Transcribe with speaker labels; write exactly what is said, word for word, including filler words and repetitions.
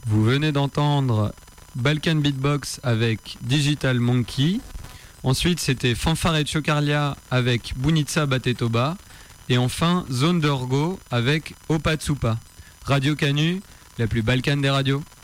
Speaker 1: Vous venez d'entendre Balkan Beatbox avec Digital Monkey. Ensuite, c'était Fanfare et Chocarlia avec Bunitsa Batetoba. Et enfin, Zone d'Orgo avec Opatsupa. Radio Canu, la plus balkane des radios.